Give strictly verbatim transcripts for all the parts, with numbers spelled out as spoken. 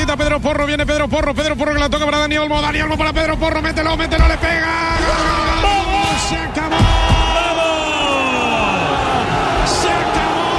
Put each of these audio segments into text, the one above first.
falta Pedro Porro, viene Pedro Porro, Pedro Porro que la toca para Dani Olmo, Dani Olmo para Pedro Porro, mételo, mételo, le pega. ¡Vamos! Se acabó. Se acabó.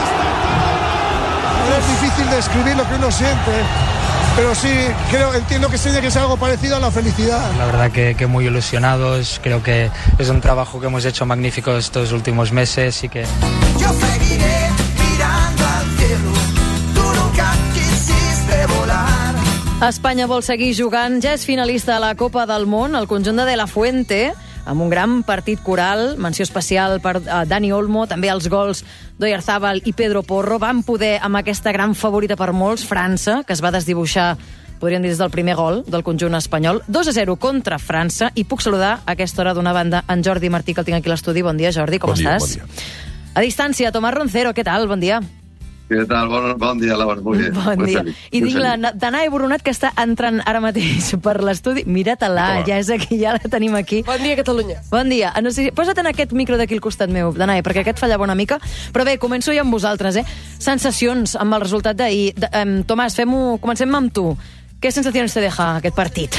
Es difícil describir lo que uno siente, pero sí, creo, entiendo que tiene que ser algo parecido a la felicidad. La verdad que, que muy ilusionados, creo que es un trabajo que hemos hecho magnífico estos últimos meses y que... Yo seguiré mirando al cielo, tú nunca quisiste volar. Espanya vol seguir jugant, ja és finalista a la Copa del Món, el conjunt de De La Fuente, amb un gran partit coral, menció especial per uh, Dani Olmo, també els gols d'Oyarzabal i Pedro Porro. Van poder, amb aquesta gran favorita per molts, França, que es va desdibuixar, podríem dir, des del primer gol del conjunt espanyol, dos a zero contra França, i puc saludar a aquesta hora d'una banda en Jordi Martí, que el tinc aquí a l'estudi. Bon dia, Jordi, com bon dia, estàs? Bon dia. A distància, Tomàs Roncero, què tal? Bon dia. Què tal? Bon, bon dia, Laura. Molt bé. Bon dia. I tinc la Danae Boronat, que està entrant ara mateix per l'estudi. Mira-te-la, ja és aquí, ja la tenim aquí. Bon dia, Catalunya. Bon dia. No sé, posa't en aquest micro d'aquí al costat meu, Danae, perquè aquest fallava una mica. Però bé, començo ja amb vosaltres, eh? Sensacions amb el resultat d'ahir. Um, Tomàs, fem-ho, comencem amb tu. ¿Qué sensaciones te deja aquest partit?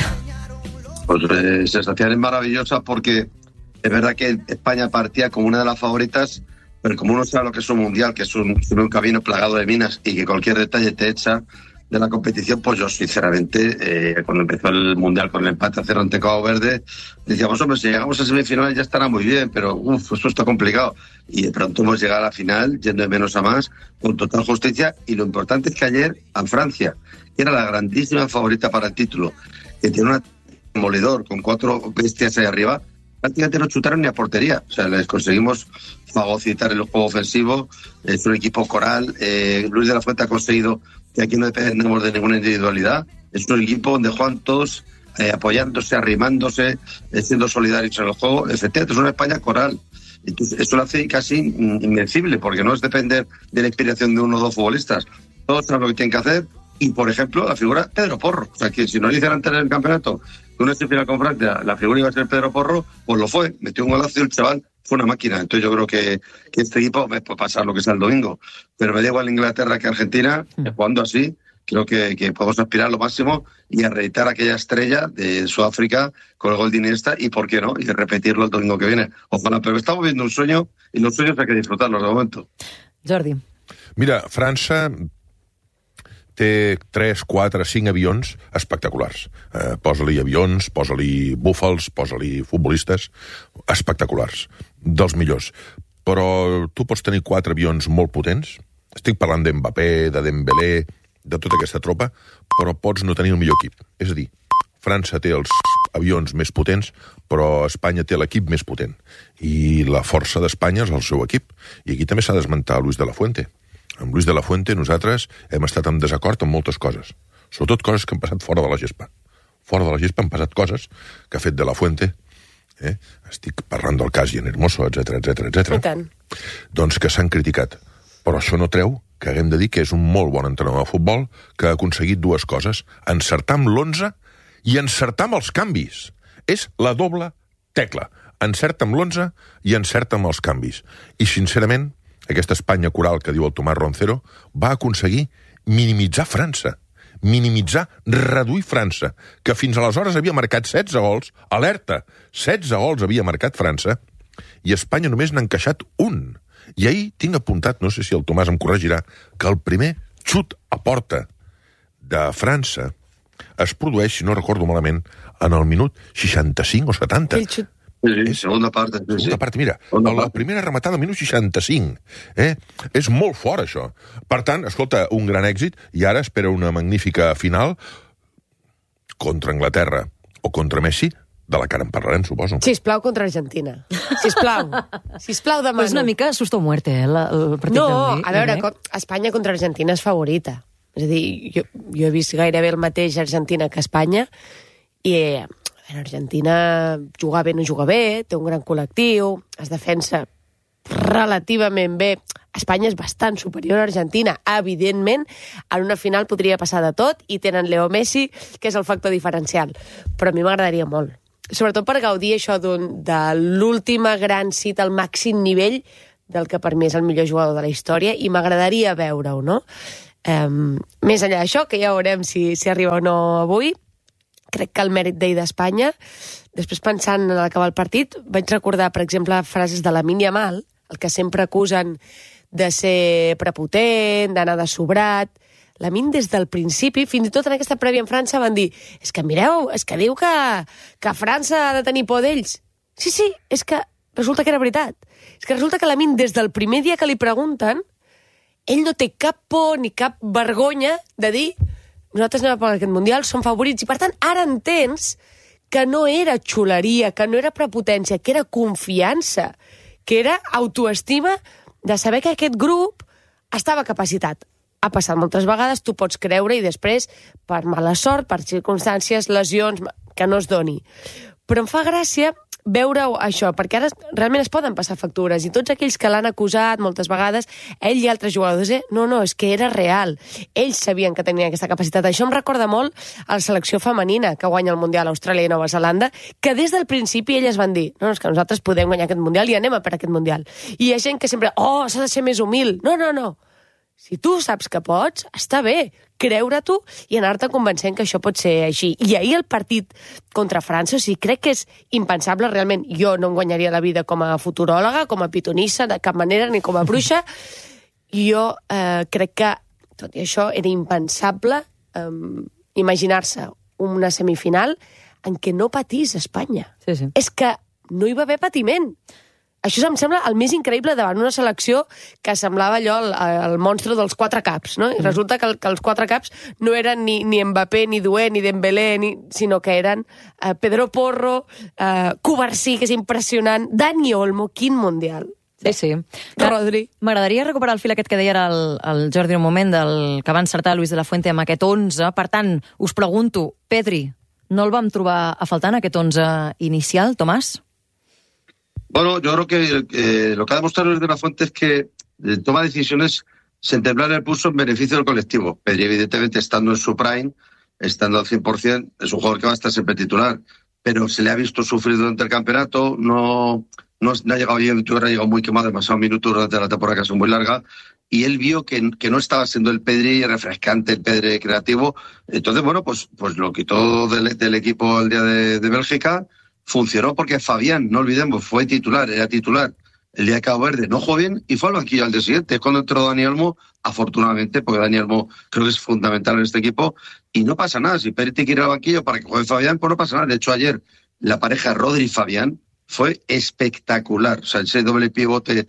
Pues eh, sensaciones maravillosas, porque es verdad que España partía como una de las favoritas, pero como uno sabe lo que es un mundial, que es un, un camino plagado de minas y que cualquier detalle te echa de la competición, pues yo sinceramente, eh, cuando empezó el mundial con el empate a cero ante Cabo Verde, decíamos, hombre, si llegamos a semifinales ya estará muy bien, pero uff, eso está complicado. Y de pronto hemos llegado a la final, yendo de menos a más, con total justicia, y lo importante es que ayer a Francia, que era la grandísima favorita para el título, que tiene un demoledor con cuatro bestias ahí arriba, prácticamente no chutaron ni a portería. O sea, les conseguimos fagocitar el juego ofensivo. Es un equipo coral. Eh, Luis de la Fuente ha conseguido que aquí no dependemos de ninguna individualidad. Es un equipo donde juegan todos eh, apoyándose, arrimándose, eh, siendo solidarios en el juego. Efectivamente, es una España coral. Entonces, eso lo hace casi invencible, porque no es depender de la inspiración de uno o dos futbolistas. Todos saben lo que tienen que hacer. Y, por ejemplo, la figura Pedro Porro. O sea, que si no le hicieran antes en el campeonato que una final con Francia, la figura iba a ser Pedro Porro, pues lo fue. Metió un golazo y el chaval fue una máquina. Entonces yo creo que, que este equipo me puede pasar lo que sea el domingo. Pero me da igual Inglaterra que Argentina, jugando así, creo que, que podemos aspirar a lo máximo y a reeditar aquella estrella de Sudáfrica con el gol de Iniesta y, ¿por qué no?, y repetirlo el domingo que viene. Ojalá, pero estamos viendo un sueño y los sueños hay que disfrutarlos de momento. Jordi. Mira, França té tres, quatre, cinc avions espectaculars. Eh, posa-li avions, posa-li búfals, posa-li futbolistes espectaculars, dels millors. Però tu pots tenir quatre avions molt potents, estic parlant d'Mbappé, de Dembélé, de tota aquesta tropa, però pots no tenir el millor equip. És a dir, França té els avions més potents, però Espanya té l'equip més potent. I la força d'Espanya és el seu equip. I aquí també s'ha d'esmentar Luis de la Fuente. Amb Luis de la Fuente nosaltres hem estat en desacord amb moltes coses, sobretot coses que han passat fora de la gespa. Fora de la gespa han passat coses que ha fet de la Fuente, eh? Estic parlant del cas Jan Hermoso, etcètera, etcètera, etcètera. Doncs que s'han criticat. Però això no treu que haguem de dir que és un molt bon entrenador de futbol que ha aconseguit dues coses: encertar amb l'onze i encertar amb els canvis. És la doble tecla. Encerta amb l'onze i encerta amb els canvis. I, sincerament, aquesta Espanya coral que diu el Tomàs Roncero va aconseguir minimitzar França, minimitzar, reduir França, que fins aleshores havia marcat setze gols, alerta, setze gols havia marcat França, i Espanya només n'ha encaixat un. I ahir tinc apuntat, no sé si el Tomàs em corregirà, que el primer xut a porta de França es produeix, si no recordo malament, en el minut seixanta-cinc o setanta. El xut. Sí, sí, segunda part. Sí, segunda part, mira, segunda la part. Primera rematada al minut seixanta-cinc. Eh? És molt fort, això. Per tant, escolta, un gran èxit, i ara espera una magnífica final contra Anglaterra o contra Messi, de la que ara en parlarem, suposo. Sisplau, contra Argentina. Sisplau. Sisplau, demano. És una mica susto o muerte, eh, el partit no, d'avui. No, a veure, eh? Espanya contra Argentina és favorita. És a dir, jo, jo he vist gairebé el mateix Argentina que Espanya, i eh, Argentina juga bé, no juga bé, té un gran col·lectiu, es defensa relativament bé. Espanya és bastant superior a Argentina. Evidentment, en una final podria passar de tot i tenen Leo Messi, que és el factor diferencial. Però a mi m'agradaria molt. Sobretot per gaudir això de l'última gran cita al màxim nivell del que per mi és el millor jugador de la història, i m'agradaria veure-ho, no? Um, més enllà d'això, que ja veurem si, si arriba o no avui, crec que el mèrit d'ahir d'Espanya, després pensant en acabar el partit, vaig recordar, per exemple, frases de Lamine Yamal, el que sempre acusen de ser prepotent, d'anar de sobrat. Lamine, des del principi, fins i tot en aquesta prèvia en França, van dir és que mireu, és que diu que, que França ha de tenir por d'ells. Sí, sí, és que resulta que era veritat. És que resulta que Lamine, des del primer dia que li pregunten, ell no té cap por ni cap vergonya de dir nosaltres anem a per aquest Mundial, som favorits. I, per tant, ara entens que no era xuleria, que no era prepotència, que era confiança, que era autoestima de saber que aquest grup estava capacitat. Ha passat moltes vegades, tu pots creure, i després, per mala sort, per circumstàncies, lesions, que no es doni. Però em fa gràcia veure això, perquè ara realment es poden passar factures, i tots aquells que l'han acusat moltes vegades, ell i altres jugadors, eh? no, no, és que era real. Ells sabien que tenien aquesta capacitat. Això em recorda molt a la selecció femenina que guanya el Mundial a Austràlia i Nova Zelanda, que des del principi elles van dir, no, és que nosaltres podem guanyar aquest Mundial i anem a per aquest Mundial. I hi ha gent que sempre, oh, s'ha de ser més humil. No, no, no. Si tu saps que pots, està bé, creure-t'ho i anar-te convencent que això pot ser així. I ahir el partit contra França, o sigui, crec que és impensable, realment. Jo no em guanyaria la vida com a futuròloga, com a pitonissa, de cap manera, ni com a bruixa. Jo eh, crec que, tot i això, era impensable eh, imaginar-se una semifinal en què no patís Espanya. Sí, sí. És que no hi va haver patiment. Això em sembla el més increïble davant una selecció que semblava allò el, el monstre dels quatre caps, no? I mm. resulta que, el, que els quatre caps no eren ni, ni Mbappé, ni Doué, ni Dembélé, ni, sinó que eren eh, Pedro Porro, eh, Covarsí, que és impressionant, Dani Olmo, quin Mundial. Sí, sí. Rodri. M'agradaria recuperar el fil aquest que deia ara el, el Jordi un moment, del que va encertar Luis de la Fuente amb aquest onze. Per tant, us pregunto, Pedri, no el vam trobar a faltar en aquest onze inicial, Tomàs? Bueno, yo creo que eh, lo que ha demostrado Luis de la Fuente es que eh, toma decisiones sin temblar el pulso en beneficio del colectivo. Pedri, evidentemente, estando en su prime, estando al cien por ciento, es un jugador que va a estar siempre titular, pero se le ha visto sufrir durante el campeonato, no, no, no ha llegado bien, ha llegado muy quemado, demasiados minutos durante la temporada que ha sido muy larga, y él vio que, que no estaba siendo el Pedri refrescante, el Pedri creativo. Entonces, bueno, pues, pues lo quitó del, del equipo el día de, de Bélgica. Funcionó porque Fabián, no olvidemos, fue titular, era titular el día de Cabo Verde, no jugó bien y fue al banquillo al día siguiente. Es cuando entró Dani Olmo, afortunadamente, porque Dani Olmo creo que es fundamental en este equipo, y no pasa nada. Si Pedri tiene que ir al banquillo para que juegue Fabián, pues no pasa nada. De hecho, ayer la pareja Rodri-Fabián fue espectacular. O sea, ese doble pivote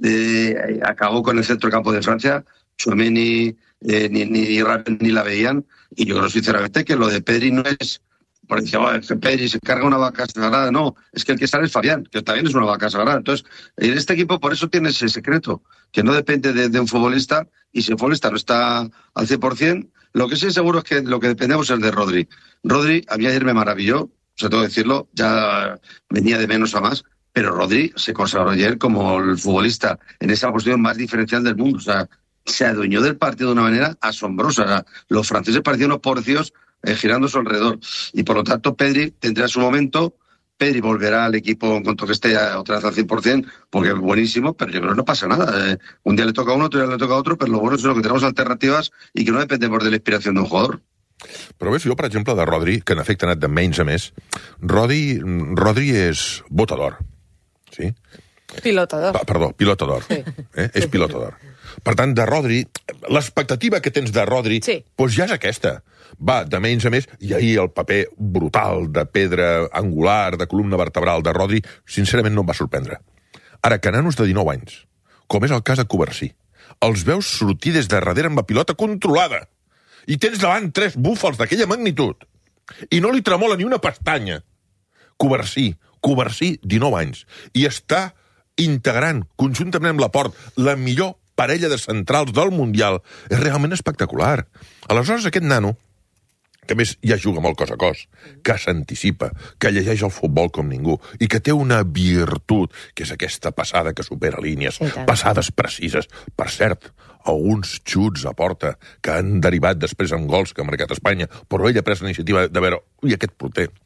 de, acabó con el centro campo de Francia. Tchouaméni eh, ni, ni, ni la veían, y yo creo sinceramente que lo de Pedri no es... Porque decía, oh, es que Pedri se carga una vaca sagrada. No, es que el que sale es Fabián, que también es una vaca sagrada. Entonces, en este equipo por eso tiene ese secreto, que no depende de, de un futbolista, y si el futbolista no está al cien por ciento, lo que sí seguro es que lo que dependemos es de Rodri. Rodri, a mí ayer me maravilló, o sea, tengo que decirlo, ya venía de menos a más, pero Rodri se consagró ayer como el futbolista en esa posición más diferencial del mundo. O sea, se adueñó del partido de una manera asombrosa. O sea, los franceses parecían unos porcios Eh, girando a su alrededor. Y por lo tanto, Pedri tendrá su momento. Pedri volverá al equipo en cuanto que esté otra vez al cien por ciento, porque es buenísimo, pero yo creo que no pasa nada. Eh, un día le toca a uno, otro día le toca a otro, pero lo bueno es que tenemos alternativas i que no dependemos de la inspiració d'un jugador. Però ves, jo, per exemple, de Rodri, que en efecte ha anat de menys a més, Rodri, Rodri és bota d'or. Sí? Pilota d'or. Perdó, pilota d'or. Sí. Eh? És pilota d'or. Per tant, de Rodri, l'expectativa que tens de Rodri, sí, doncs ja és aquesta. Va de menys a més, i ahir el paper brutal de pedra angular, de columna vertebral de Rodri, sincerament no em va sorprendre. Ara, que nanos de dinou anys, com és el cas de Covarsí, els veus sortir des de darrere amb la pilota controlada, i tens davant tres búfals d'aquella magnitud, i no li tremola ni una pestanya. Covarsí, Covarsí, dinou anys, i està integrant, conjuntament amb Laporte, la millor parella de centrals del Mundial, és realment espectacular. Aleshores, aquest nano, que a més ja juga molt cos a cos, que s'anticipa, que llegeix el futbol com ningú, i que té una virtut, que és aquesta passada que supera línies, sí, passades precises. Per cert, alguns xuts a porta que han derivat després en gols que ha marcat Espanya, però ell ha pres la iniciativa de veure, ui, aquest porter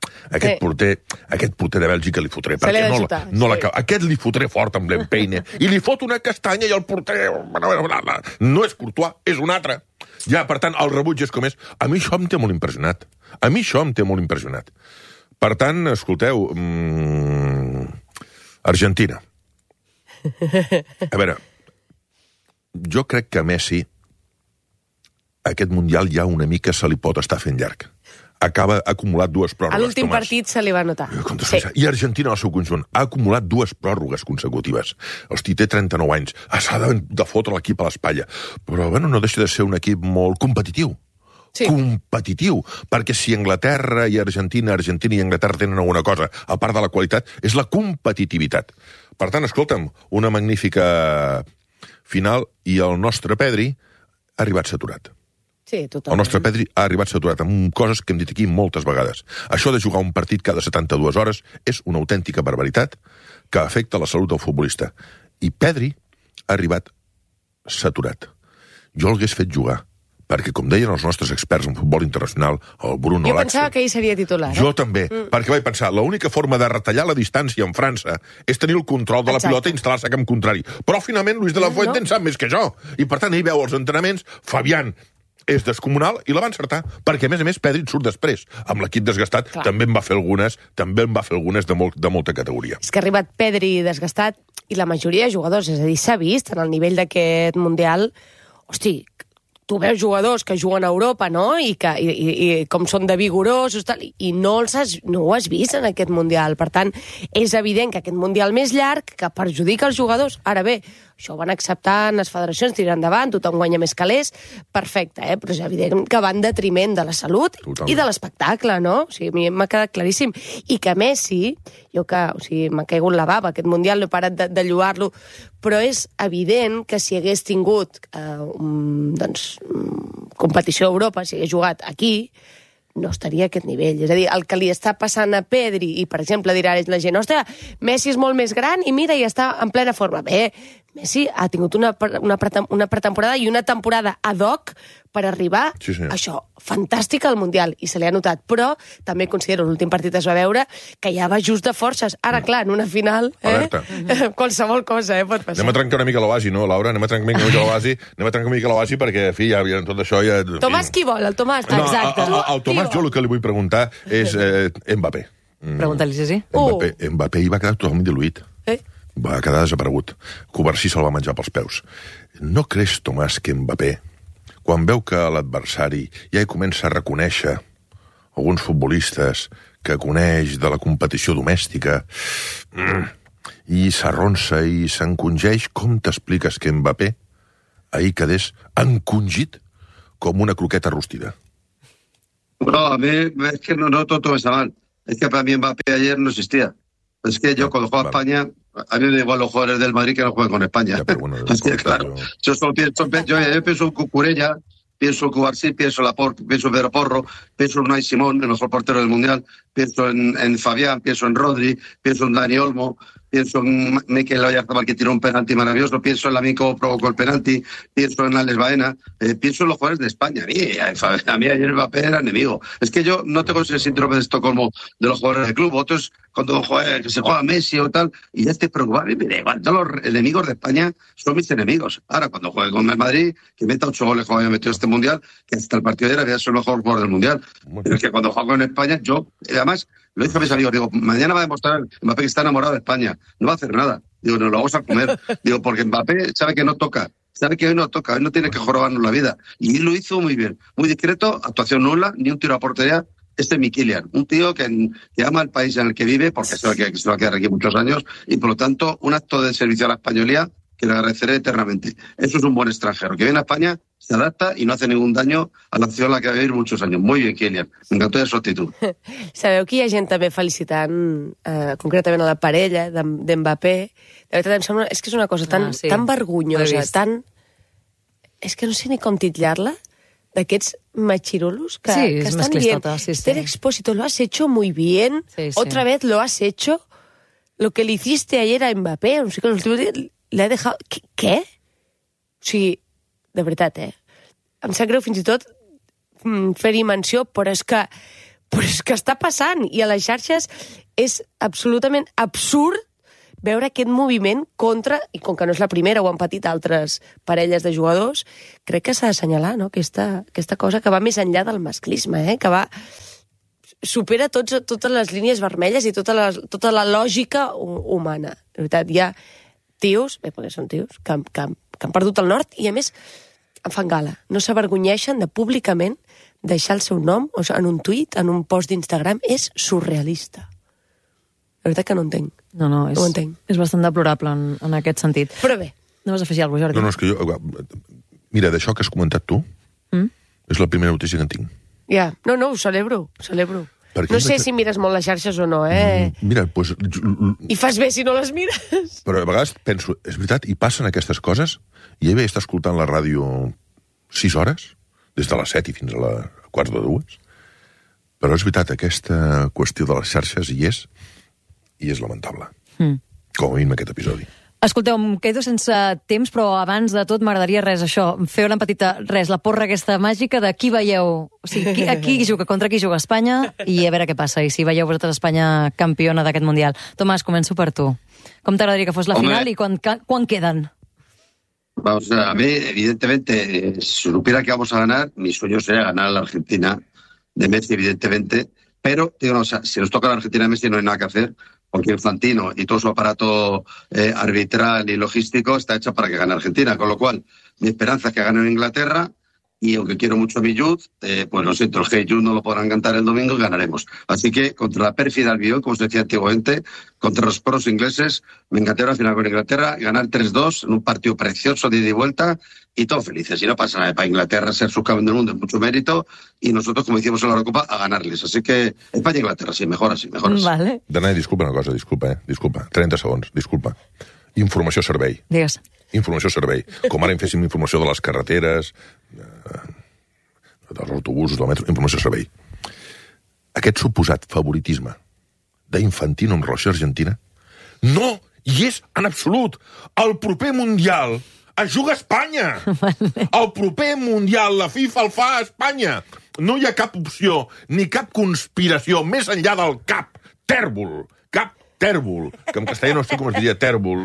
aquest, Sí. porter, aquest porter de Bèlgica li fotré, Se l'ha perquè de no, xutar, no sí. la, aquest li fotré fort amb l'empeine, i li fot una castanya i el porter... No és Courtois, és un altre. Ja, per tant, el rebuig és com és. A mi això em té molt impressionat. A mi això em té molt impressionat. Per tant, escolteu, mmm, Argentina. A veure, jo crec que a Messi aquest Mundial ja una mica se li pot estar fent llarg. Acaba ha acumulat dues pròrrogues. A l'últim Tomàs. partit se li va notar. Sí. I Argentina, al seu conjunt, ha acumulat dues pròrrogues consecutives. Hosti, té trenta-nou anys. S'ha de, de fotre l'equip a l'espatlla. Però, bueno, no deixa de ser un equip molt competitiu. Sí. Competitiu. Perquè si Anglaterra i Argentina, Argentina i Anglaterra tenen alguna cosa, a part de la qualitat, és la competitivitat. Per tant, escolta'm, una magnífica final i el nostre Pedri ha arribat saturat. Sí, totalment. El nostre Pedri ha arribat saturat amb coses que hem dit aquí moltes vegades. Això de jugar un partit cada setanta-dues hores és una autèntica barbaritat que afecta la salut del futbolista. I Pedri ha arribat saturat. Jo l'hagués fet jugar, perquè, com deien els nostres experts en futbol internacional, el Bruno Jo Laxer... pensava que ell seria titular. Eh? Jo també, mm. perquè vaig pensar, l'única forma de retallar la distància en França és tenir el control de la Exacte. pilota i instal·lar-se a camp contrari. Però, finalment, Luis de la Fuente no. en sap més que jo. I, per tant, ell veu els entrenaments, Fabián és descomunal i la va encertar, perquè, a més a més, Pedri surt després. Amb l'equip desgastat Clar. també en va fer algunes, també en va fer algunes de, molt, de molta categoria. És que ha arribat Pedri desgastat i la majoria de jugadors, és a dir, s'ha vist en el nivell d'aquest Mundial, hosti, tu veus jugadors que juguen a Europa, no?, i, que, i, i, i com són de vigorosos, tal, i no, els has, no ho has vist en aquest Mundial. Per tant, és evident que aquest Mundial més llarg que perjudica els jugadors. Ara bé, això ho van acceptar en les federacions, tirar endavant, tothom guanya més calés, perfecte, eh? Però és evident que va en detriment de la salut Totalment. I de l'espectacle, no? O sigui, a mi m'ha quedat claríssim. I que Messi, jo que, o sigui, m'ha caigut la bava, aquest Mundial no he parat de, de lluar-lo, però és evident que si hagués tingut eh, um, doncs, um, competició a Europa, si hagués jugat aquí, no estaria a aquest nivell. És a dir, el que li està passant a Pedri, i per exemple dirà la gent, ostres, Messi és molt més gran i mira, i està en plena forma. Bé, Messi ha tingut una, una, una pretemporada i una temporada ad hoc per arribar sí, a això, fantàstica al Mundial, i se li ha notat, però també considero, l'últim partit es va veure que ja va just de forces. Ara, clar, en una final, eh? qualsevol cosa eh, pot passar. Anem a trencar una mica l'oasi, no, Laura? Anem a trencar una mica l'oasi, anem a trencar una mica l'oasi perquè, en fi, ja, ja tot això ja... Tomàs qui vol? El Tomàs? No, Exacte. el, el, el Tomàs, jo el que li vull preguntar és eh, Mbappé. Pregunta-li si sí. Mbappé, uh. Mbappé hi va quedar totalment diluït. Eh? Va quedar desaparegut. Covarsí se'l va menjar pels peus. No creus, Tomàs, que Mbappé, quan veu que l'adversari ja hi comença a reconèixer alguns futbolistes que coneix de la competició domèstica mm, i s'arronsa i s'encongeix, com t'expliques que Mbappé ahir quedés encongit com una croqueta rostida? No, a mí es que no, no todo está mal. Es que para mí Mbappé ayer no existía. Es que yo cuando juego a España, a mí me da igual los jugadores del Madrid que no juegan con España. Ya, pero bueno, es que, claro, yo solo pienso, yo, yo pienso en Cucurella, pienso en Cubarsí, pienso en Laporte, pienso en Pedro Porro, pienso en Unai Simón, el mejor portero del Mundial, pienso en, en Fabián, pienso en Rodri, pienso en Dani Olmo, pienso en Mikel Oyarzabal, que tiró un penalti maravilloso, pienso en Lamine que provocó el penalti, pienso en Alex Baena, eh, pienso en los jugadores de España. A mí, a, a mí ayer Mbappé era enemigo. Es que yo no tengo ese síndrome de Estocolmo de los jugadores del club. Otros, cuando juega, que se juega Messi o tal, y ya estoy preocupado, y me da igual, todos los enemigos de España son mis enemigos. Ahora, cuando juegue con el Madrid, que meta ocho goles como había metido este Mundial, que hasta el partido de ayer había sido el mejor jugador del Mundial. Pero es que cuando juego con España, yo, además, lo dije a mis amigos, digo, mañana va a demostrar Mbappé que está enamorado de España, no va a hacer nada. Digo, nos lo vamos a comer. Digo, porque Mbappé sabe que no toca, sabe que hoy no toca, hoy no tiene que jorobarnos la vida. Y lo hizo muy bien, muy discreto, actuación nula, ni un tiro a portería. Este es mi Kylian, un tío que, que ama el país en el que vive, porque se va, que, que se va a quedar aquí muchos años, y por lo tanto, un acto de servicio a la españolía que le agradeceré eternamente. Eso es un buen extranjero, que viene a España, se adapta y no hace ningún daño a la ciudad en la que va a vivir muchos años. Muy bien, Kylian. M'encantó de su actitud. Sabeu que hi ha gent també felicitant eh, concretament a la parella d'Mbappé? De veritat, em sembla... És que és una cosa tan, ah, sí. tan vergonyosa, tan... És que no sé ni com titllar-la, d'aquests machirulos que, sí, que estan dient, sí, sí. Ter Expósito, lo has hecho muy bien, sí, sí. otra vez lo has hecho, lo que le hiciste ayer a Mbappé, no sé què, le ha dejado... Què? Què? O sigui, de veritat, eh? Em sap greu fins i tot mm, fer-hi menció, però és que però és que està passant, i a les xarxes és absolutament absurd veure aquest moviment contra, i com que no és la primera, ho han patit altres parelles de jugadors, crec que s'ha d'assenyalar, no?, aquesta, aquesta cosa que va més enllà del masclisme, eh? Que va supera tots, totes les línies vermelles i tota la, tota la lògica humana. De veritat, hi ha tios, bé, perquè són tios, que, que, que han perdut el nord i, a més, en fan gala. No s'avergonyeixen de públicament deixar el seu nom o en un tuit, en un post d'Instagram. És surrealista. La veritat que no entenc. No, no, és, no entenc. és bastant deplorable en, en aquest sentit. Però bé. No vas afegir alguna cosa, Jordi? No, no, és que jo... Mira, d'això que has comentat tu, mm? és la primera notícia que en tinc. Ja, no, no, ho celebro, ho celebro. Perquè no sé vaig... si mires molt les xarxes o no, eh? Mm, mira, doncs... I fas bé si no les mires. Però a vegades penso, és veritat, i passen aquestes coses, i ell ve estar escoltant la ràdio sis hores, des de les set i fins a la quarts de dues, però és veritat, aquesta qüestió de les xarxes hi és, i és lamentable. Mm. Com a mínim aquest episodi. Escolteu, em quedo sense temps, però abans de tot m'agradaria res, això, fer una petita, res, la porra aquesta màgica de qui veieu, o sigui, qui, qui juga, contra qui juga Espanya, i a veure què passa, i si veieu vosaltres Espanya campiona d'aquest Mundial. Tomàs, començo per tu. Com t'agradaria que fos la Hombre. final i quan, quan queden? Vamos a ver, evidentemente, si supiera que vamos a ganar, mi sueño sería ganar a la Argentina de Messi, evidentemente, pero, digo, no, o sea, si nos toca la Argentina de Messi no hay nada que hacer, porque Infantino y todo su aparato eh, arbitral y logístico está hecho para que gane Argentina, con lo cual mi esperanza es que gane en Inglaterra, y aunque quiero mucho a mi Youth, eh, pues lo siento, el Hey Youth no lo podrán cantar el domingo y ganaremos. Así que contra la pérfida Albion, como se decía antiguamente, contra los pros ingleses, me encantaría final con Inglaterra y ganar tres dos en un partido precioso de ida y vuelta, y todos felices. Y no pasa nada, para Inglaterra ser subcampeón del mundo es mucho mérito, y nosotros, como hicimos en la Eurocopa, a ganarles. Así que España-Inglaterra, sí, mejor así, mejor así. Vale. Danai, disculpa una cosa, disculpa, eh? Disculpa. trenta segons, disculpa. Informació servei. Digues. Informació servei. Com ara en féssim informació de les carreteres, eh, dels autobusos, del metro, informació servei. Aquest suposat favoritisme d'Infantino en relació a Argentina no hi és en absolut. El proper Mundial es juga a Espanya. El proper Mundial, la FIFA el fa a Espanya. No hi ha cap opció, ni cap conspiració, més enllà del cap tèrbol. Cap tèrbol. Que en castellà no sé com es diria tèrbol.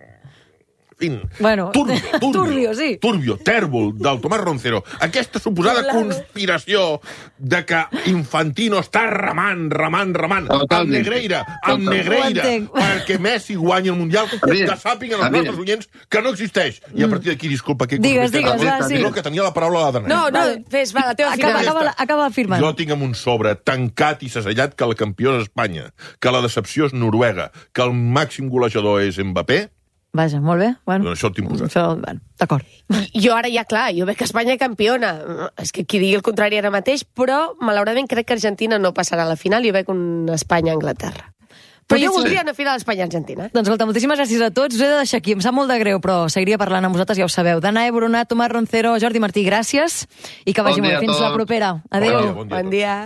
Fin. Bueno, turbio, turbio, turbio, sí. Turbio, tèrbol, del Tomàs Roncero. Aquesta suposada conspiració de que Infantino està remant, remant, remant, amb Negreira, amb Negreira, perquè Messi guanyi el Mundial, que sàpiguen els nostres oients que no existeix. I a partir d'aquí, disculpa, que... Digues, digues, va, sí. No, que tenia la paraula a la Danai. No, no, fes, va, la teva acaba, final. acaba, acaba firmant. Jo tinc amb un sobre tancat i segellat que el campió és Espanya, que la decepció és Noruega, que el màxim golejador és Mbappé. Vaja, molt bé. Bueno, doncs això tinc posat. Això, bueno, d'acord. Jo ara ja, clar, jo veig que Espanya és campiona. És que qui digui el contrari ara mateix, però malauradament crec que Argentina no passarà a la final. Jo veig un Espanya-Anglaterra. Però jo voldria una final Espanya-Argentina. Doncs escolta, moltíssimes gràcies a tots. Us he de deixar aquí. Em sap molt de greu, però seguiria parlant amb vosaltres, ja ho sabeu. Danai Boronat, Tomàs Roncero, Jordi Martí, gràcies. I que vagi molt bé. Fins la propera. Adéu. Bon dia, bon dia.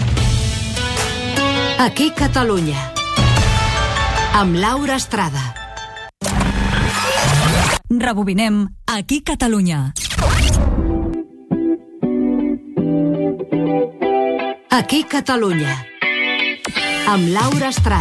Aquí Catalunya. Amb Laura Estrada. Rebobinem Aquí Catalunya. Aquí Catalunya. Amb Laura Estrada.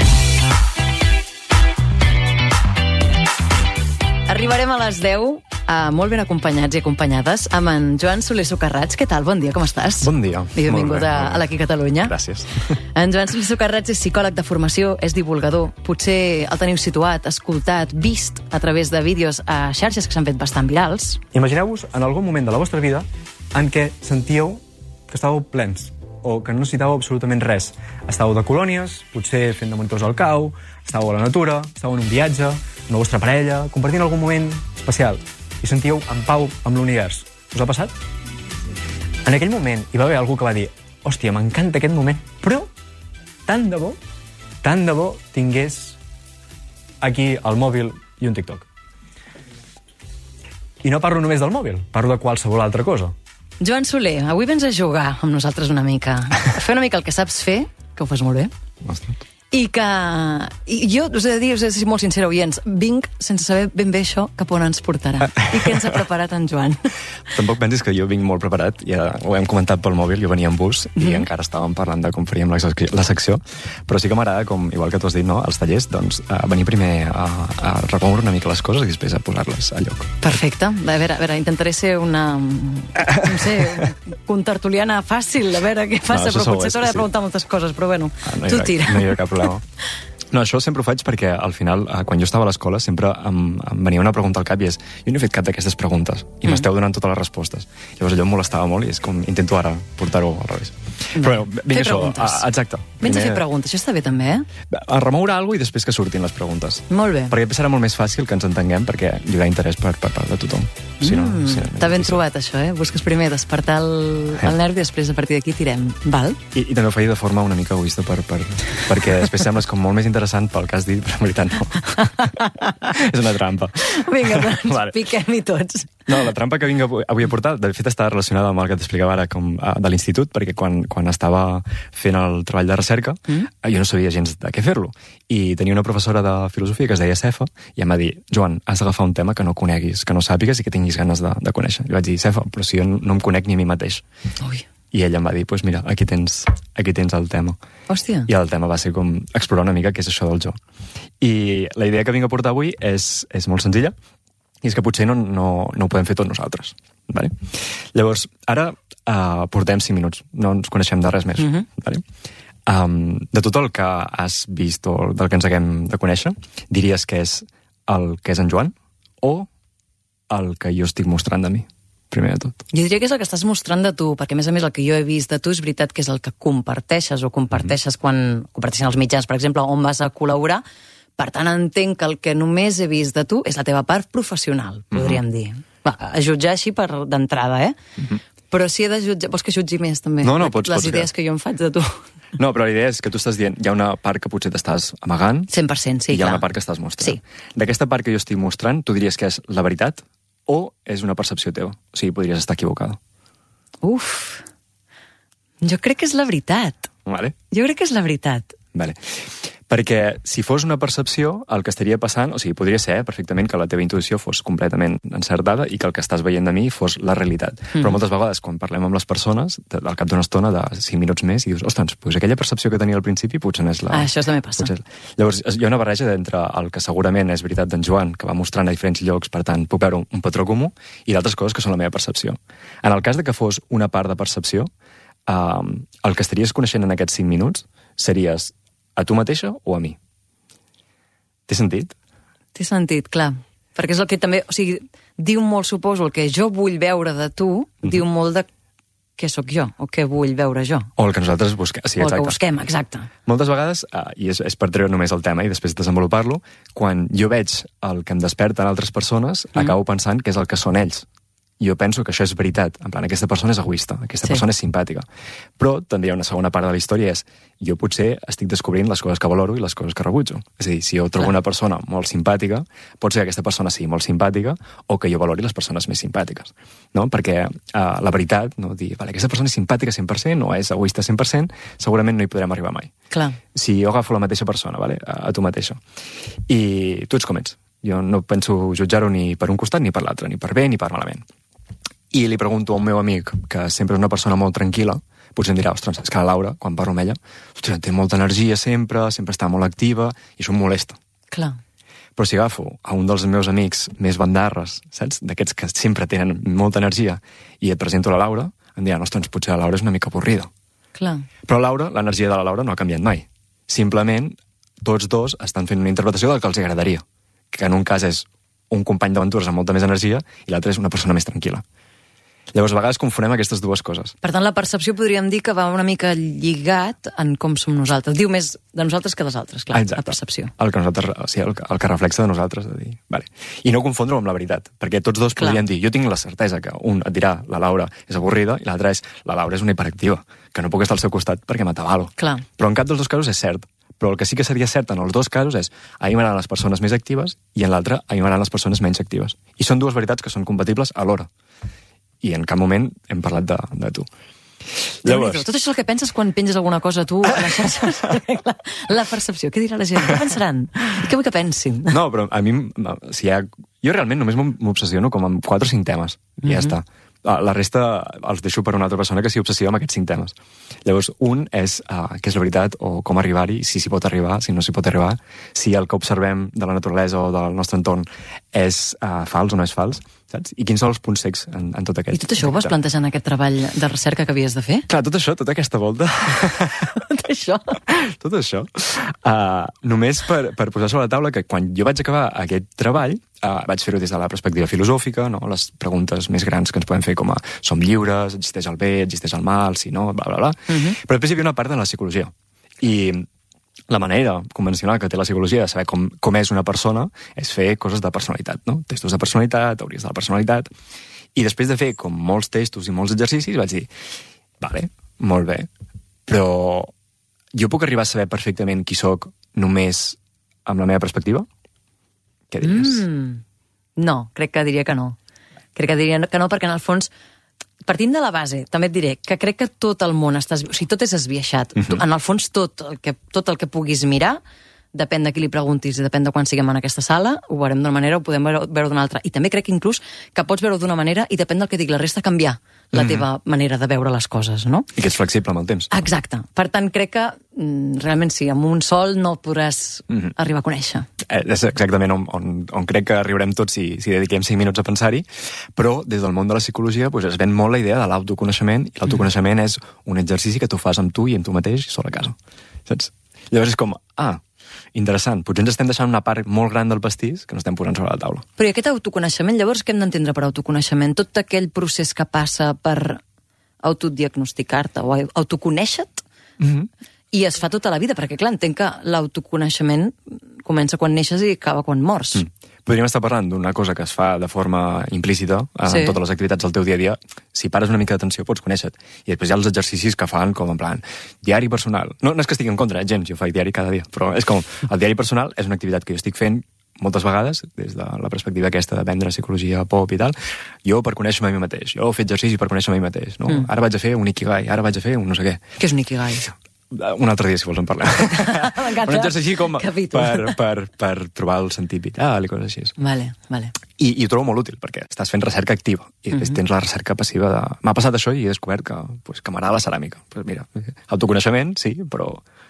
Arribarem a les deu, uh, molt ben acompanyats i acompanyades, amb en Joan Soler Socarrats. Què tal? Bon dia, com estàs? Bon dia. I benvingut bé, a, a l'Aquí Catalunya. Gràcies. En Joan Soler Socarrats és psicòleg de formació, és divulgador. Potser el teniu situat, escoltat, vist a través de vídeos a xarxes que s'han fet bastant virals. Imagineu-vos en algun moment de la vostra vida en què sentíeu que estàveu plens o que no necessitàveu absolutament res. Estàveu de colònies, potser fent de monitors al cau, estàveu a la natura, estàveu en un viatge, amb la vostra parella, compartint algun moment especial i sentíeu en pau amb l'univers. Us ha passat? En aquell moment hi va haver algú que va dir hòstia, m'encanta aquest moment, però tant de bo, tant de bo tingués aquí el mòbil i un TikTok. I no parlo només del mòbil, parlo de qualsevol altra cosa. Joan Soler, avui vens a jugar amb nosaltres una mica. A fer una mica el que saps fer, que ho fas molt bé. Ostres. I que... I jo us he de dir, us he de ser molt sincera, oients, vinc sense saber ben bé això cap on ens portarà. I què ens ha preparat en Joan? Tampoc pensis que jo vinc molt preparat, ja ho hem comentat pel mòbil, jo venia en bus mm. i encara estàvem parlant de com faríem la, la secció, però sí que m'agrada, com igual que tu has dit, no, als tallers, doncs, a venir primer a, a remoure una mica les coses i després a posar-les a lloc. Perfecte. A veure, a veure, intentaré ser una, no sé, contertuliana fàcil, a veure què passa, no, però potser t'hauré de preguntar sí. moltes coses, però bueno, ah, no tu tira. No hi ha cap problema. No, això sempre ho faig perquè al final, quan jo estava a l'escola, sempre em, em venia una pregunta al cap i és, jo no he fet cap d'aquestes preguntes i m'esteu mm. donant totes les respostes. Llavors allò em molestava molt i és com intento ara portar-ho al revés. No. Però bé, vinc això, a, exacte. Vens a fer preguntes, això està bé també, eh? A remoure alguna cosa i després que surtin les preguntes. Molt bé. Perquè serà molt més fàcil que ens entenguem perquè hi haurà interès per, per part de tothom. Si no, mm, si no, T'ha ben trobat això, eh? Busques primer despertar el, el nervi i després a partir d'aquí tirem. Val? I, i també ho faig de forma una mica egoista per, per, perquè després sembles com molt més interessant pel que has dit, però en veritat no. És una trampa. Vinga, doncs, vale. Piquem-hi tots. No, la trampa que vinc avui a portar, de fet, està relacionada amb el que t'explicava ara com, de l'institut, perquè quan, quan estava fent el treball de recerca, mm. jo no sabia gens de què fer-lo. I tenia una professora de filosofia que es deia Cefa, i em va dir, Joan, has d'agafar un tema que no coneguis, que no sàpigues i que tinguis ganes de, de conèixer. Jo vaig dir, Cefa, però si jo no em conec ni a mi mateix. Ui. I ella em va dir, doncs pues mira, aquí tens, aquí tens el tema. Hòstia. I el tema va ser com explorar una mica què és això del jo. I la idea que vinc a portar avui és, és molt senzilla, i és que potser no, no, no ho podem fer tots nosaltres. Vale? Llavors, ara uh, portem cinc minuts, no ens coneixem de res més. Mm-hmm. Vale? Um, de tot el que has vist o del que ens haguem de conèixer, diries que és el que és en Joan o el que jo estic mostrant de mi? Primer de tot. Jo diria que és el que estàs mostrant de tu, perquè a més a més el que jo he vist de tu és veritat que és el que comparteixes o comparteixes mm-hmm. quan comparteixen els mitjans, per exemple, on vas a col·laborar. Per tant, entenc que el que només he vist de tu és la teva part professional, podríem mm-hmm. dir. Va, a jutjar així per d'entrada, eh? Mm-hmm. Però si he de jutjar... Vols que jutgi més, també? No, no, pots, Les pots idees que... que jo em faig de tu. No, però la idea és que tu estàs dient, hi ha una part que potser t'estàs amagant... cent per cent, sí, i hi ha clar. una part que estàs mostrant. Sí. D'aquesta part que jo estic mostrant, tu diries que és la veritat o és una percepció teva? O sigui, podries estar equivocada. Uf... Jo crec que és la veritat. Vale. Jo crec que és la veritat. Vale. Perquè si fos una percepció, el que estaria passant, o sigui, podria ser eh, perfectament que la teva intuïció fos completament encertada i que el que estàs veient de mi fos la realitat. Mm. Però moltes vegades, quan parlem amb les persones, al cap d'una estona, de cinc minuts més, i dius, ostres, doncs aquella percepció que tenia al principi potser no és la... Ah, això també passa. Potser... Llavors, hi ha una barreja d'entre el que segurament és veritat d'en Joan, que va mostrant a diferents llocs, per tant, puc veure un, un patró comú, i d'altres coses que són la meva percepció. En el cas de que fos una part de percepció, eh, el que estaries coneixent en aquests cinc minuts series a tu mateixa o a mi? Té sentit? Té sentit, clar. Perquè és el que també... O sigui, diu molt, suposo, el que jo vull veure de tu, mm-hmm. diu molt de què sóc jo, o què vull veure jo. O el que nosaltres busquem. Sí, o el que busquem, exacte. Moltes vegades, eh, i és, és per treure només el tema i després desenvolupar-lo, quan jo veig el que em desperta en altres persones, mm. acabo pensant que és el que són ells. Jo penso que això és veritat. En plan, aquesta persona és egoista, aquesta sí. persona és simpàtica. Però també hi ha una segona part de la història, és jo potser estic descobrint les coses que valoro i les coses que rebutjo. És a dir, si jo trobo Clar. una persona molt simpàtica, pot ser que aquesta persona sigui molt simpàtica o que jo valori les persones més simpàtiques. No? Perquè uh, la veritat, no? dir, vale, aquesta persona és simpàtica cent per cent o és egoista cent per cent, segurament no hi podrem arribar mai. Clar. Si jo agafo la mateixa persona, vale? a, a tu mateixa, i tu ets com ets. Jo no penso jutjar-ho ni per un costat ni per l'altre, ni per bé ni per malament. I li pregunto a un meu amic, que sempre és una persona molt tranquil·la, potser em dirà, ostres, és que la Laura, quan parlo amb ella, ostres, té molta energia sempre, sempre està molt activa, i això em molesta. Clar. Però si agafo a un dels meus amics més bandarres, saps? D'aquests que sempre tenen molta energia, i et presento la Laura, em diran, ostres, potser la Laura és una mica avorrida. Clar. Però Laura, l'energia de la Laura no ha canviat mai. Simplement, tots dos estan fent una interpretació del que els agradaria. Que en un cas és un company d'aventures amb molta més energia, i l'altre és una persona més tranquil·la. Llavors, a vegades confonem aquestes dues coses. Per tant, la percepció podríem dir que va una mica lligat en com som nosaltres. Diu més de nosaltres que dels altres, clar, Exacte. la percepció. El que, nosaltres, o sigui, el, el que reflexa de nosaltres. De dir, vale. I no confondre-ho amb la veritat, perquè tots dos clar. podríem dir, jo tinc la certesa que un et dirà la Laura és avorrida i l'altre és la Laura és una hiperactiva, que no puc estar al seu costat perquè m'atabalo. Clar. Però en cap dels dos casos és cert. Però el que sí que seria cert en els dos casos és a mi m'agraden les persones més actives i en l'altre a mi m'agraden les persones menys actives. I són dues veritats que són compatibles alhora. I en cap moment hem parlat de, de tu. Llavors... Tot això és el que penses quan penges alguna cosa tu a les xarxes. la, la percepció. Què dirà la gent? Què pensaran? I què vull que pensin? No, però a mi... Si hi ha... Jo realment només m'obsessiono com amb quatre o cinc temes. I ja mm-hmm. està. La resta els deixo per una altra persona que s'hi obsessiva amb aquests cinc temes. Llavors, un és uh, què és la veritat o com arribar-hi, si s'hi pot arribar, si no s'hi pot arribar, si el que observem de la naturalesa o del nostre entorn és uh, fals o no és fals, saps? I quins són els punts cecs en, en tot aquest... I tot això ho vas plantejar en aquest treball de recerca que havies de fer? Clar, tot això, tota aquesta volta... tot això? Tot això. Uh, només per, per posar sobre la taula que quan jo vaig acabar aquest treball, uh, vaig fer-ho des de la perspectiva filosòfica, no? Les preguntes més grans que ens podem fer com a som lliures, existeix el bé, existeix el mal, si no, bla, bla, bla. Uh-huh. Però després hi havia una part de la psicologia. I la manera convencional que té la psicologia de saber com, com és una persona és fer coses de personalitat, no? Testos de personalitat, teories de la personalitat... I després de fer com molts testos i molts exercicis vaig dir, vale, molt bé, però jo puc arribar a saber perfectament qui sóc només amb la meva perspectiva? Què diries? Mm, no, crec que diria que no. Crec que diria que no perquè en el fons... Partint de la base, també et diré que crec que tot el món està... O sigui, tot és esbiaixat. Uh-huh. En el fons, tot el, que, tot el que puguis mirar, depèn de qui li preguntis i depèn de quan siguem en aquesta sala, ho veurem d'una manera o podem veure, veure d'una altra. I també crec inclús que pots veure d'una manera i depèn del que dic la resta canviar la uh-huh. teva manera de veure les coses, no? I que ets flexible amb el temps. Exacte. Per tant, crec que mm, realment sí, amb un sol no podràs uh-huh. arribar a conèixer. Eh, és exactament on, on, on crec que arribarem tots si, si dediquem cinc minuts a pensar-hi, però des del món de la psicologia pues, es ven molt la idea de l'autoconeixement, i l'autoconeixement uh-huh. és un exercici que tu fas amb tu i amb tu mateix sol a casa. Saps? Llavors és com, ah, interessant, potser ens estem deixant una part molt gran del pastís que no estem posant sobre la taula. Però i aquest autoconeixement, llavors què hem d'entendre per autoconeixement? Tot aquell procés que passa per autodiagnosticar-te o autoconèixer-te mm-hmm. i es fa tota la vida, perquè clar, entenc que l'autoconeixement comença quan neixes i acaba quan mors. Mm. Podríem estar parlant d'una cosa que es fa de forma implícita en sí. totes les activitats del teu dia a dia. Si pares una mica d'atenció pots conèixer-te. I després hi ha els exercicis que fan com en plan diari personal. No, no és que estigui en contra, eh, gens, jo faig diari cada dia, però és com el diari personal és una activitat que jo estic fent moltes vegades, des de la perspectiva aquesta d'aprendre psicologia pop i tal, jo per conèixer-me a mi mateix. Jo he fet exercici per conèixer-me a mi mateix. No? Mm. Ara vaig a fer un ikigai, ara vaig a fer un no sé què. Què és un ikigai? Un altre dia, si vols, en parlem. Un exercici com per, per, per trobar el sentit vital i coses així. Vale, vale. I, i ho trobo molt útil, perquè estàs fent recerca activa i després mm-hmm. tens la recerca passiva de... M'ha passat això i he descobert que, pues, que m'agrada la ceràmica. Pues mira, autoconeixement, sí, però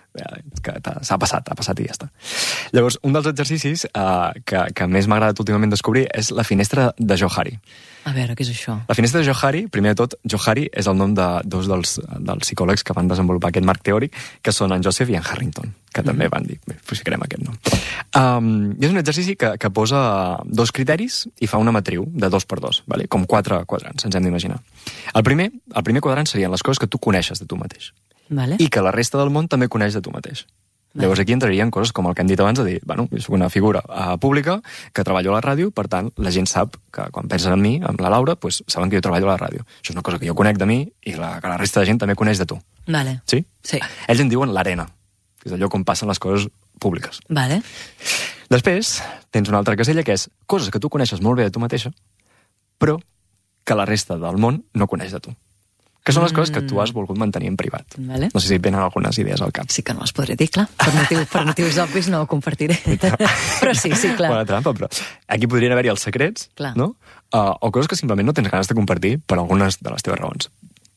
que s'ha passat, ha passat i ja està. Llavors, un dels exercicis uh, que, que més m'ha agradat últimament descobrir és la finestra de Johari. A veure, què és això? La finestra de Johari, primer de tot, Johari és el nom de dos dels, dels psicòlegs que van desenvolupar aquest marc teòric, que són en Joseph i en Harrington, que mm. també van dir, bé, ficarem aquest nom. Um, I és un exercici que, que posa dos criteris i fa una matriu de dos per dos, vale? Com quatre quadrants, ens hem d'imaginar. El primer, el primer quadrant serien les coses que tu coneixes de tu mateix. Vale. I que la resta del món també coneix de tu mateix. Vale. Llavors aquí entrarien coses com el que hem dit abans de dir, bueno, jo soc una figura uh, pública que treballo a la ràdio, per tant, la gent sap que quan pensen en mi, amb la Laura, pues, saben que jo treballo a la ràdio. Això és una cosa que jo conec de mi i la, que la resta de gent també coneix de tu. Vale. Sí? Sí. Ells en diuen l'arena, que és allò on passen les coses públiques. Vale. Després, tens una altra casella que és coses que tu coneixes molt bé de tu mateixa, però que la resta del món no coneix de tu. Que són les coses que tu has volgut mantenir en privat. Vale. No sé si et venen algunes idees al cap. Sí que no les podré dir, clar. Per motius, per motius obvis no ho compartiré. Però sí, sí, clar. Bona trampa, però aquí podrien haver-hi els secrets, clar. No? Uh, o coses que simplement no tens ganes de compartir per algunes de les teves raons.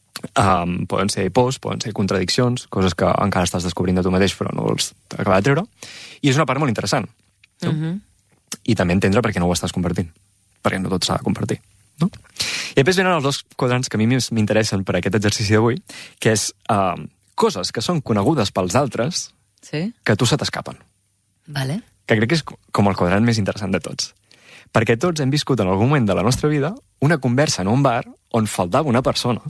Um, poden ser pors, poden ser contradiccions, coses que encara estàs descobrint de tu mateix però no vols acabar de treure. I és una part molt interessant. No? Uh-huh. I també entendre per què no ho estàs compartint. Perquè no tot s'ha de compartir. No? I després venen els dos quadrants que a mi més m'interessen per a aquest exercici d'avui, que és uh, coses que són conegudes pels altres sí? que a tu se t'escapen. Vale. Que crec que és com el quadrant més interessant de tots. Perquè tots hem viscut en algun moment de la nostra vida una conversa en un bar on faltava una persona.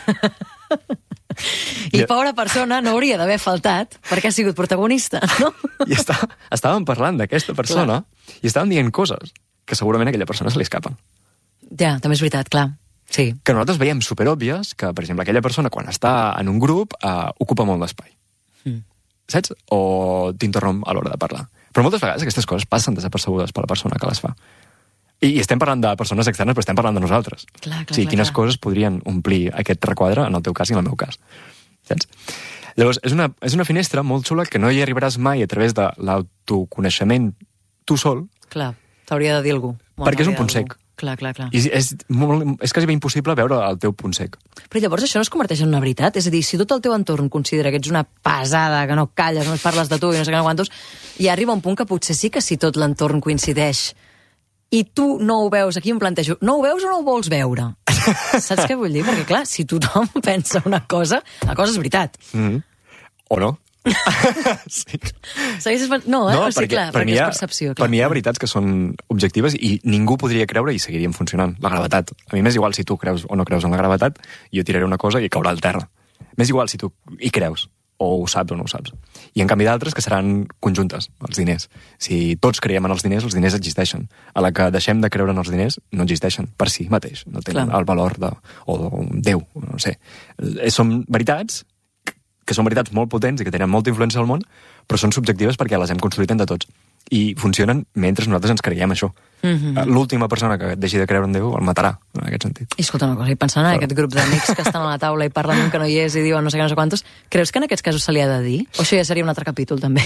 I pobra persona no hauria d'haver faltat perquè ha sigut protagonista, no? I està, estàvem parlant d'aquesta persona clar. I estàvem dient coses que segurament a aquella persona se li escapen. Ja, també és veritat, clar. Sí. Que nosaltres veiem superòbvies que, per exemple, aquella persona quan està en un grup eh, ocupa molt d'espai. Mm. Saps? O t'interromp a l'hora de parlar. Però moltes vegades aquestes coses passen desapercebudes per la persona que les fa. I, I estem parlant de persones externes, però estem parlant de nosaltres. Clar, clar, o sigui, clar, quines clar. coses podrien omplir aquest requadre, en el teu cas i en el meu cas. Saps? Llavors, és una, és una finestra molt xula que no hi arribaràs mai a través de l'autoconeixement tu sol. Clar, t'hauria de dir algú. Perquè és un punt sec. Clar, clar, clar. I és, molt, és quasi ben impossible veure el teu punt sec. Però llavors això no es converteix en una veritat? És a dir, si tot el teu entorn considera que ets una pesada, que no calles, no parles de tu i no sé què, no quantos, i arriba un punt que potser sí que si tot l'entorn coincideix i tu no ho veus, aquí em plantejo, no ho veus o no ho vols veure? Saps què vull dir? Perquè, clar, si tothom pensa una cosa, la cosa és veritat. Mm-hmm. O no? sí. Segueixes... No, eh? No, o sigui, perquè, clar, per, perquè mi hi ha, és percepció. Clar. per mi hi ha veritats que són objectives i ningú podria creure i seguirien funcionant. La gravetat. A mi m'és igual si tu creus o no creus en la gravetat, jo tiraré una cosa i caurà al terra. M'és igual si tu hi creus, o ho saps o no ho saps. I en canvi d'altres que seran conjuntes, els diners. Si tots creiem en els diners, els diners existeixen. A la que deixem de creure en els diners, no existeixen per si mateix. No tenen Clar. el valor de... o d'un Déu, no sé. Són veritats que són veritats molt potents i que tenen molta influència al món, però són subjectives perquè les hem construït entre tots. I funcionen mentre nosaltres ens creiem això. Mm-hmm. L'última persona que deixi de creure en Déu el matarà, en aquest sentit. I escolta una cosa, i pensant en aquest grup d'amics que estan a la taula i parlen un que no hi és i diuen no sé què, no sé quantos, creus que en aquests casos se li ha de dir? O això ja seria un altre capítol, també?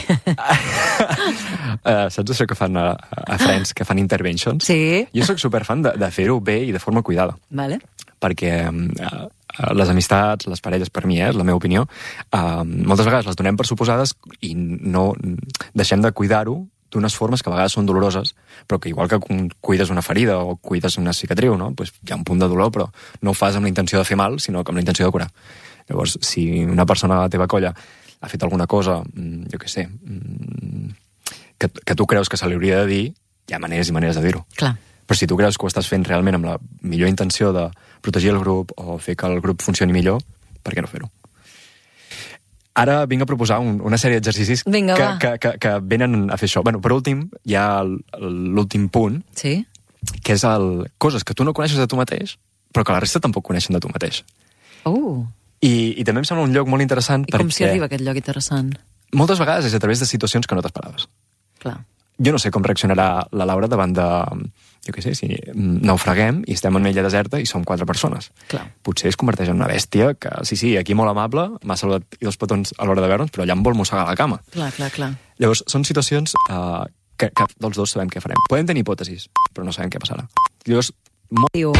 uh, saps això que fan a, a Friends, que fan interventions? Sí. Jo sóc superfan de, de fer-ho bé i de forma cuidada. Vale. Perquè uh, les amistats, les parelles, per mi, eh, és la meva opinió, uh, moltes vegades les donem per suposades i no deixem de cuidar-ho d'unes formes que a vegades són doloroses, però que igual que cuides una ferida o cuides una cicatriu, no? Pues hi ha un punt de dolor, però no ho fas amb la intenció de fer mal, sinó amb la intenció de curar. Llavors, si una persona a la teva colla ha fet alguna cosa, jo què sé, que, que tu creus que se li hauria de dir, hi ha maneres i maneres de dir-ho. Clar. Però si tu creus que ho estàs fent realment amb la millor intenció de protegir el grup o fer que el grup funcioni millor, per què no fer-ho? Ara vinc a proposar un, una sèrie d'exercicis Vinga, que, va. que, que, que venen a fer això. Bueno, per últim, hi ha l'últim punt, sí? que és el, coses que tu no coneixes de tu mateix, però que la resta tampoc coneixen de tu mateix. Uh. I, I també em sembla un lloc molt interessant I perquè... com s'hi arriba a aquest lloc interessant? Moltes vegades és a través de situacions que no t'esperaves. Clar. Jo no sé com reaccionarà la Laura davant de, jo què sé, si naufraguem i estem en una illa deserta i som quatre persones. Clar. Potser es converteix en una bèstia que, sí, sí, aquí molt amable, m'ha saludat i dos petons a l'hora de veure'ns, però allà em vol mossegar la cama. Clar, clar, clar. Llavors, són situacions uh, que cap dels dos sabem què farem. Podem tenir hipòtesis, però no sabem què passarà. Llavors, molt...